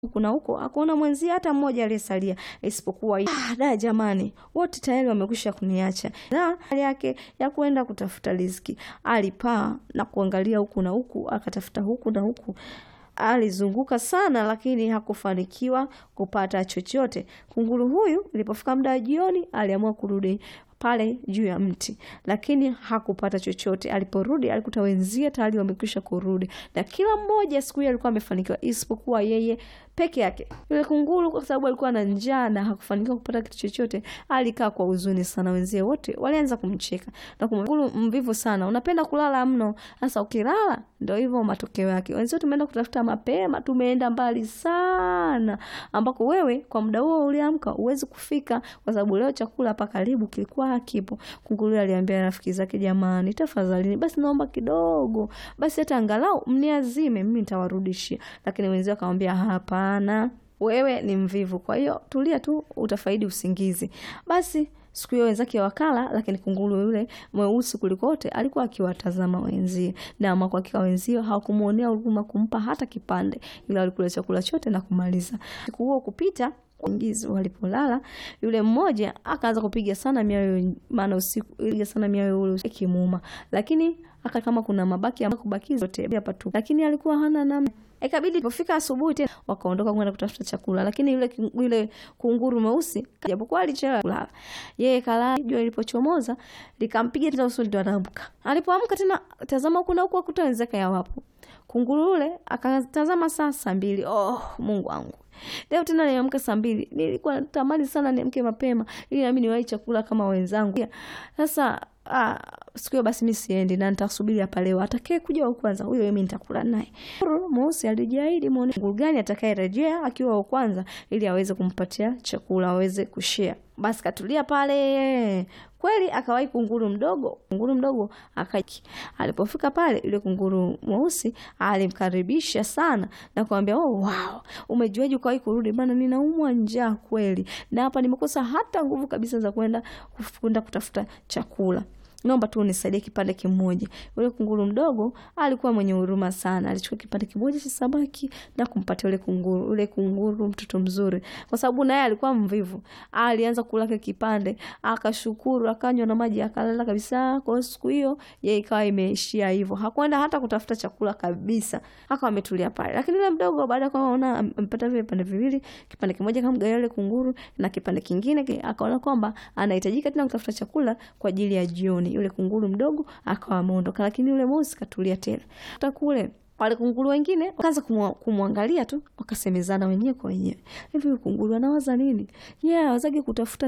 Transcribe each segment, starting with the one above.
kuna huko akaona mwenzie hata mmoja aliyesalia isipokuwa da jamani, wote tayari wamekwisha kuniacha. Na hali yake ya kwenda kutafuta riziki, alipaa na kuangalia huku na huku, akatafuta huku na huku, alizunguka sana lakini hakufanikiwa kupata chochote. Kunguru huyu ilipofika muda wa jioni aliamua kurudi pale juu ya mti, lakini hakupata chochote. Aliporudi alikuta wenzie tayari wamekwisha kurudi, na kila mmoja siku hiyo alikuwa amefanikiwa isipokuwa yeye peke yake. Yule kunguru kwa sababu alikuwa na njaa na hakufanikiwa kupata kitu chochote, alikaa kwa huzuni sana. Wenzie wote walianza kumcheka na kumwambia, mvivu sana, unapenda kulala mno. Sasa ukilala ndio hivyo matokeo yake. Wenzie tumeenda kutafuta mapema, tumeenda mbali sana ambako wewe kwa muda huo uliamka uwezi kufika, kwa sababu leo chakula hapa karibu kilikuwa hakipo. Kunguru aliambia rafiki zake, jamani, tafadhali basi naomba kidogo, basi hata angalau mniazime, mimi nitawarudishia. Lakini wenzao akamwambia, hapana, wewe ni mvivu, kwa hiyo tulia tu, utafaidi usingizi. Basi siku hiyo wenzake wakala, lakini kunguru yule mweusi kulikote alikuwa akiwatazama wenzie, na kwa hakika wenzio hawakumuonea huruma kumpa hata kipande, ila walikula chakula chote na kumaliza. Siku huo kupita ingizi, walipolala yule mmoja akaanza kupiga sana mioyo, maana usiku iliga sana mioyo ule ikimuuma, lakini aka kama kuna mabaki ya kubaki zote hapa tu, lakini alikuwa hana namna. Ikabidi ilipofika asubuhi tena wakaondoka kwenda kutafuta chakula, lakini yule kunguru mweusi japokuwa alichelewa kulala, yeye kalala. Jua ilipochomoza likampiga tena usoni, ndo anaamka. Alipoamka tena tazama kuna huko akuta wenzake yawapo. Kunguru yule akatazama saa 2. Oh Mungu wangu, leo tena niamka saa 2. Nilikuwa natamani sana niamke mapema ili nami niwahi chakula kama wenzangu. Sasa siku hiyo basi mimi siendi na nitasubiri hapa leo, atakaye kuja wa kwanza huyo mimi nitakula naye. Mweusi alijiahidi muone kunguru gani atakayerejea akiwa wa kwanza ili aweze kumpatia chakula aweze kushare. Basi katulia pale. Kweli akawahi kunguru mdogo akaki. Alipofika pale yule kunguru mweusi alimkaribisha sana na kumwambia, oh wow, umejuaje ukawahi kurudi? Maana ninaumwa njaa kweli, na hapa nimekosa hata nguvu kabisa za kwenda kutafuta chakula. Naomba tu unisaidie kipande kimoja. Yule kunguru mdogo alikuwa mwenye huruma sana. Alichukua kipande kimoja cha samaki na kumpatia yule kunguru mtoto mzuri. Kwa sababu naye alikuwa mvivu. Alianza kula kipande, akashukuru, akanywa na maji, akalala kabisa. Kwa siku hiyo yeye ikawa imeishia hivyo. Hakwenda hata kutafuta chakula kabisa. Akawa ametulia pale. Lakini yule mdogo baada ya kuona amepata vile vipande viwili, kipande kimoja kamgawia yule kunguru na kipande kingine akaona kwamba anahitajika tena kutafuta chakula kwa ajili ya jioni. Yule kunguru mdogo akawa ameondoka, lakini yule mweusi katulia tena. Hata kule wale kunguru wengine wakaanza kumwangalia tu, wakasemezana wenyewe kwa wenyewe, hivi kunguru anawaza nini? Hawazagi kutafuta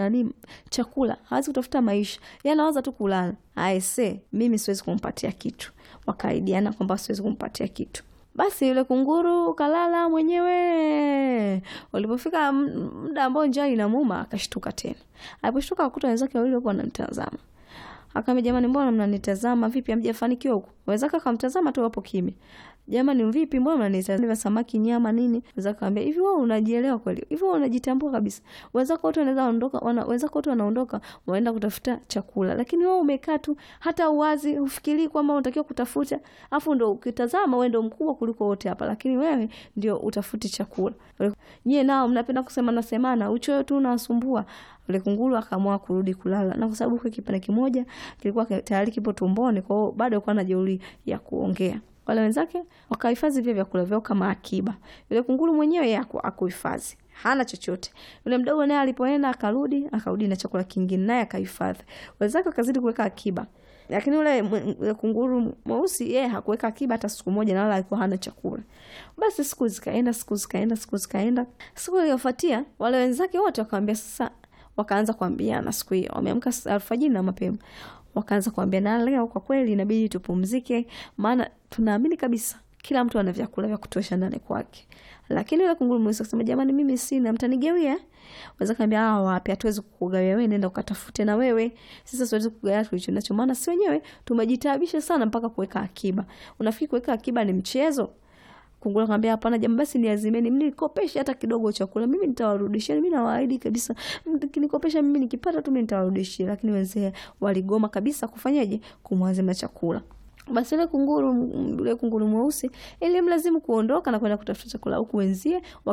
chakula, hawezi kutafuta maisha, anawaza tu kulala. Aise, mimi siwezi kumpatia kitu. Wakaidiana kwamba siwezi kumpatia kitu. Basi yule kunguru kalala mwenyewe. Walipofika muda ambao njaa inamuuma, akashtuka tena. Aliposhtuka akuta wenzake wawili wapo wanamtazama. Akamwambia, jamani, mbona mnanitazama? Vipi hamjafanikiwa huko? Wenzake akamtazama tu hapo kimya. Jamani, vipi, mbona mnanitazama? Samaki, nyama, nini? Wenzake akamwambia, hivi wewe unajielewa kweli? Hivi wewe unajitambua kabisa? Wenzako wote wanaondoka waenda kutafuta chakula, lakini wewe umekaa tu, hata uwazi ufikiri kwamba unatakiwa kutafuta, afu ndo ukitazama wewe ndo mkubwa kuliko wote hapa, lakini wewe ndio utafuti chakula. Nyie nao mnapenda kusema nasemana, uchoyo tu unasumbua. Yule kunguru akaamua kurudi kulala, na kwa sababu kwa kipande kimoja kilikuwa tayari kipo tumboni, kwa hiyo bado alikuwa na jeuri ya kuongea. Wale wenzake wakahifadhi vile vyakula vyao kama akiba. Yule kunguru mwenyewe yako akuhifadhi, hana chochote. Yule mdogo naye alipoenda akarudi na chakula kingine naye akahifadhi. Wenzake wakazidi kuweka akiba. Lakini yule kunguru mweusi yeye hakuweka akiba hata siku moja, na wala alikuwa hana chakula. Basi siku zikaenda. Siku iliyofuatia wale wenzake wote wakamwambia, sasa wakaanza kuambiana siku hiyo. Wameamka alfajiri na mapema. Wakaanza kuambiana, leo kwa kweli inabidi tupumzike, maana tunaamini kabisa kila mtu ana vyakula vya kutosha ndani kwake. Lakini yule kunguru mweusi akasema, jamani, mimi sina, mtanigawia? Waweza kaambia, wapi, hatuwezi kukugawia wewe, nenda ukatafute na wewe. Sasa siwezi kugawia tulicho nacho, maana si wenyewe tumejitaabisha sana mpaka kuweka akiba. Unafikiri kuweka akiba ni mchezo? Kunguru akamwambia, hapana jamani, basi niazimeni, mnikopeshe hata kidogo chakula, mimi nitawarudishia, mimi nawaahidi kabisa, mkinikopesha mimi nikipata tu mimi nitawarudishia. Lakini wenzee waligoma kabisa kufanyaje, kumwazima chakula. Basi yule kunguru mweusi ilimlazimu kuondoka na kwenda kutafuta chakula, huku wenzie